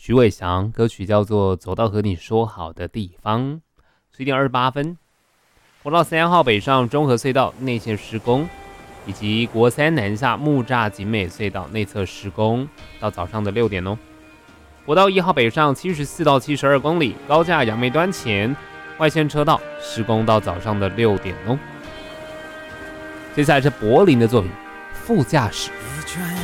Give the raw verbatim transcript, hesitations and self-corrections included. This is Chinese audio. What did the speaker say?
徐伟翔，歌曲叫做《走到和你说好的地方》，十一点二十八分。国道三号北上中和隧道内线施工，以及国三南下木栅景美隧道内侧施工，到早上的六点哦。国道一号北上七十四到七十二公里，高架杨梅端前外线车道施工到早上的六点哦。接下来是柏林的作品《副驾驶》。 一转